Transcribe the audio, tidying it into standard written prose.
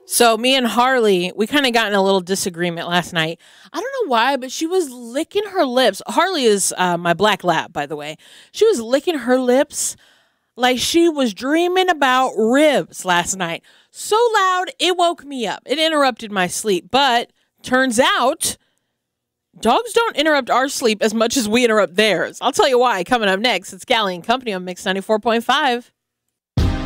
So me and Harley, we kind of got in a little disagreement last night. I don't know why, but she was licking her lips. Harley is my black lab, by the way. She was licking her lips like she was dreaming about ribs last night. So loud, it woke me up. It interrupted my sleep. But turns out, dogs don't interrupt our sleep as much as we interrupt theirs. I'll tell you why. Coming up next, it's Callie and Company on Mix 94.5.